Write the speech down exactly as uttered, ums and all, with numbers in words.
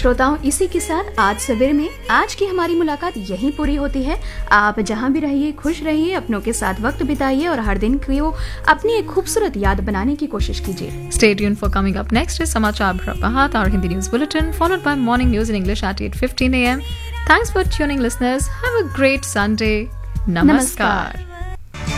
श्रोताओं, इसी के साथ आज सवेरे में आज की हमारी मुलाकात यहीं पूरी होती है। आप जहां भी रहिए, खुश रहिए, अपनों के साथ वक्त बिताइए और हर दिन को अपनी एक खूबसूरत याद बनाने की कोशिश कीजिए। Stay tuned for coming up next is Samachar Bharat, our Hindi news bulletin, followed by morning news in English at eight fifteen a m. Thanks for tuning, listeners. Have a great Sunday. Namaskar. Namaskar.